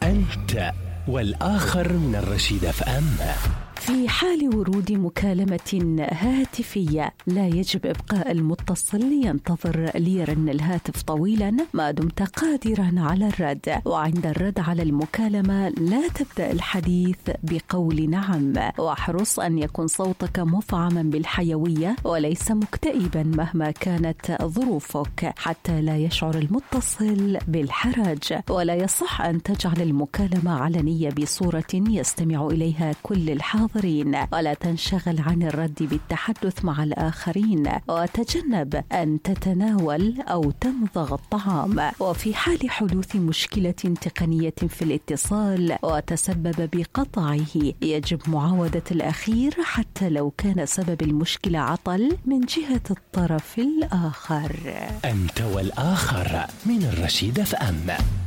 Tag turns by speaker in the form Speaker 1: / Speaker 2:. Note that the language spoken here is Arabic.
Speaker 1: أنت والآخر من الرشيد FM.
Speaker 2: في حال ورود مكالمة هاتفية لا يجب إبقاء المتصل ينتظر ليرن الهاتف طويلا ما دمت قادرا على الرد، وعند الرد على المكالمة لا تبدأ الحديث بقول نعم، واحرص أن يكون صوتك مفعما بالحيوية وليس مكتئبا مهما كانت ظروفك حتى لا يشعر المتصل بالحرج. ولا يصح أن تجعل المكالمة علنية بصورة يستمع إليها كل الحاضرين، ولا تنشغل عن الرد بالتحدث مع الآخرين، وتجنب أن تتناول أو تمضغ الطعام. وفي حال حدوث مشكلة تقنية في الاتصال وتسبب بقطعه يجب معاودة الأخير حتى لو كان سبب المشكلة عطل من جهة الطرف الآخر.
Speaker 1: أنت والآخر من الرشيد FM.